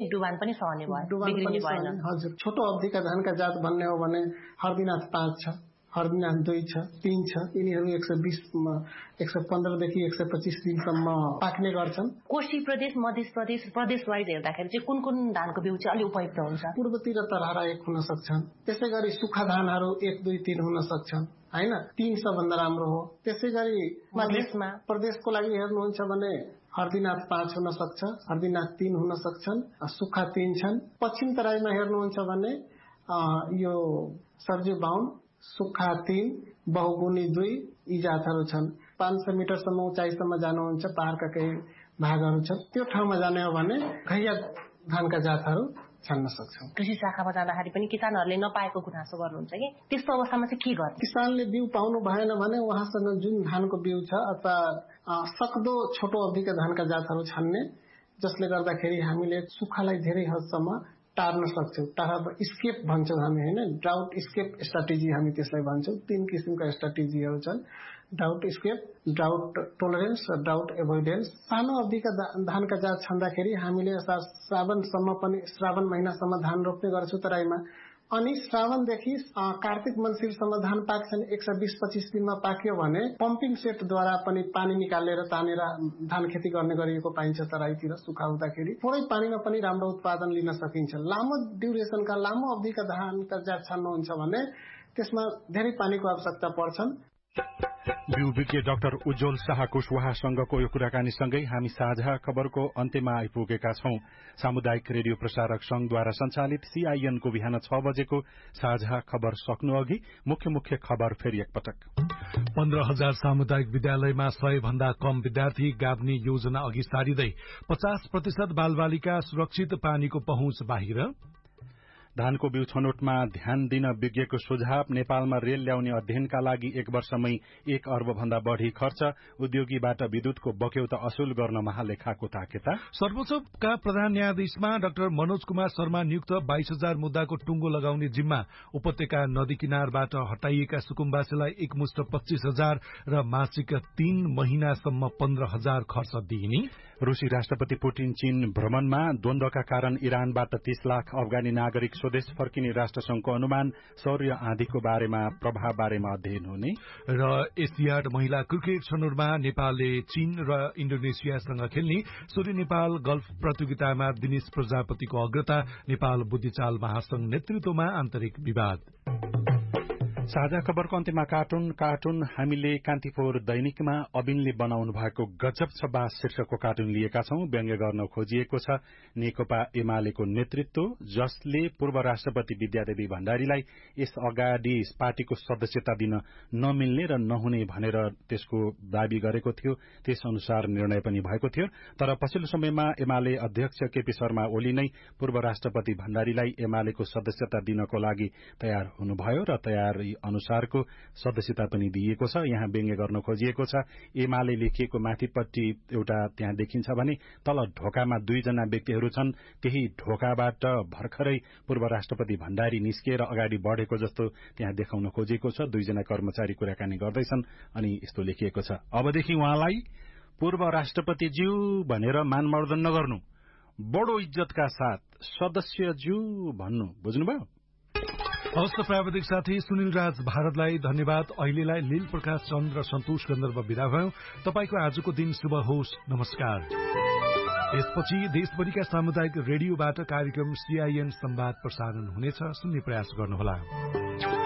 डुबान पनि सहने भयो, बिग्रिने भएन। हजुर, छोटो अवधिका धानका जात भन्ने हो भने हर्दीनाथ 5 छ, हर्दीनाथ 2 छ, 3 छ। यिनीहरू 120 115 देखि 125 दिनसम्म पाक्ने गर्छन्। कोशी प्रदेश, मध्य प्रदेश, प्रदेश वाइज हेर्दाखेरि चाहिँ कुन कुन धानको बिउ चाहिँ अलि उपयुक्त हुन्छ? पूर्वतिर तरहारा 1 हुन सक्छन्, त्यसै गरी सुक्खा धानहरू 1, 2, 3 हुन सक्छन् हैन, 3 सबभन्दा राम्रो हो। त्यसै गरी मधेसमा प्रदेशको लागि हेर्नुहुन्छ भने हर्दीनाथ 5 हुन सक्छ, हर्दीनाथ 3 हुन सक्छन्, सुक्खा 3 छन्। पश्चिम तराईमा हेर्नुहुन्छ भने यो सर्जु 52, सुक्खा 3, बहुगुणी 2 यी जातहरू छन्। 500 मिटरसम्म उचाइसम्म जानुहुन्छ, पहाड़का केही भागहरू छन्, त्यो ठाउँमा जाने हो भने घैया धानका जातहरू छान्न सक्छौं। कृषि शाखामा जाँदाखेरि पनि किसानहरूले नपाएको गुनासो गर्नुहुन्छ कि त्यस्तो अवस्थामा चाहिँ के गर्ने? किसानले बिउ पाउनु भएन भने उहाँसँग जुन धानको बिउ छ अथवा सक्दो छोटो अवधिका धानका जातहरू छान्ने, जसले गर्दाखेरि हामीले सुक्खालाई धेरै हदसम्म टार्न सक्छौं। स्केप भन्छौं हामी हैन, ड्राउट स्केप स्ट्राटेजी हामी त्यसलाई भन्छौं। 3 किसिमका स्ट्राटेजीहरू छन्, ड्राउट स्केप, ड्राउट टोलरेन्स र ड्राउट एभोइडेन्स। सानो अवधिका धानका जात छान्दाखेरि हामीले श्रावण महिनासम्म धान रोप्ने गर्छौं तराईमा, अनि श्रावणदेखि कार्तिक मङ्सिरसम्म धान पाक्छन्। 120-25 दिनमा पाक्यो भने पम्पिङ सेटद्वारा पनि पानी निकालेर तानेर धान खेती गर्ने गरिएको पाइन्छ तराईतिर। सुक्खा हुँदाखेरि थोरै पानीमा पनि राम्रो उत्पादन लिन सकिन्छ। लामो ड्युरेसनका, लामो अवधिका धानका जात छान्नुहुन्छ भने त्यसमा धेरै पानीको आवश्यकता पर्छन्। बिउ विज्ञ डाक्टर उज्जवल शाह कुशवाहासँगको यो कुराकानीसँगै हामी साझा खबरको अन्त्यमा आइपुगेका छौं। सामुदायिक रेडियो प्रसारक संघद्वारा सञ्चालित CIN को बिहान 6 बजेको साझा खबर सक्नु अघि मुख्य खबर फेरि एकपटक। 15,000 सामुदायिक विद्यालयमा 100 भन्दा कम विद्यार्थी गाभ्ने योजना अघि सारिँदै 50% बालबालिका सुरक्षित पानीको पहुँच बाहिर। धानको बिउ छनौटमा ध्यान दिन विज्ञको सुझाव। नेपालमा रेल ल्याउने अध्ययनका लागि 1 वर्षमै 1 अर्ब भन्दा बढ़ी खर्च। उद्योगीबाट विद्युतको बक्यौता असुल गर्न महालेखाको ताकेता। सर्वोच्चका प्रधान न्यायाधीशमा डाक्टर मनोज कुमार शर्मा नियुक्त। 22,000 मुद्दाको टुंगो लगाउने जिम्मा। उपत्यका नदी किनारबाट हटाइएका सुकुम्बासीलाई एकमुष्ट 25,000 र मासिक 3 महिनासम्म 15,000 खर्च दिइने। रूसी राष्ट्रपति पुटिन चीन भ्रमणमा। द्वन्द्वका कारण इरानबाट 30 लाख अफगानी नागरिक स्वदेश फर्किने राष्ट्रसंघको अनुमान। सौर्य आँधीको प्रभाव बारेमा अध्ययन हुने। र एसियाड महिला क्रिकेट छनौटमा नेपालले चीन र इन्डोनेसियासँग खेल्ने। सूर्य नेपाल गल्फ प्रतियोगितामा दिनेश प्रजापतिको अग्रता। नेपाल बुद्धिचाल महासंघ नेतृत्वमा आन्तरिक विवाद। साझा खबरको अन्त्यमा कार्टुन हामीले कान्तिपुर दैनिकमा अबिनले बनाउनु भएको गजब छ बास शीर्षकको कार्टुन लिएका छौं। व्यङ्ग्य गर्न खोजिएको छ नेकपा एमालेको नेतृत्व, जसले पूर्व राष्ट्रपति विद्यादेवी भण्डारीलाई यस अगाडि पार्टीको सदस्यता दिन नमिल्ने र नहुने भनेर त्यसको दावी गरेको थियो। त्यस अनुसार निर्णय पनि भएको थियो। तर पछिल्लो समयमा एमाले अध्यक्ष केपी शर्मा ओली नै पूर्व राष्ट्रपति भण्डारीलाई एमालेको सदस्यता दिनको लागि तयार हुनुभयो र तयारी अनुसारको सदस्यता पनि दिइएको छ। यहाँ व्यङ्ग्य गर्न खोजिएको छ एमाले लेखिएको माथिपट्टि एउटा त्यहाँ देखिन्छ भने तल ढोकामा 2 जना व्यक्तिहरू छन्। त्यही ढोकाबाट भर्खरै पूर्व राष्ट्रपति भण्डारी निस्किएर अगाडि बढेको जस्तो त्यहाँ देखाउन खोजिएको छ। 2 जना कर्मचारी कुराकानी गर्दैछन् अनि यस्तो लेखिएको छ, अबदेखि उहाँलाई पूर्व राष्ट्रपतिज्यू भनेर मानमर्दन नगर्नु, बडो इज्जतका साथ सदस्यज्यू भन्नु, बुझ्नुभयो? हस्त प्राविधिक साथी सुनिल राज भारतलाई धन्यवाद। अहिलेलाई लील प्रकाश चन्द र सन्तोष गन्धर्व विदा भयो। तपाईको आजको दिन शुभ होस्। नमस्कार। यसपछि देशभरिका सामुदायिक रेडियोबाट कार्यक्रम CIN संवाद प्रसारण हुनेछ। सुन्ने प्रयास गर्नुहोला।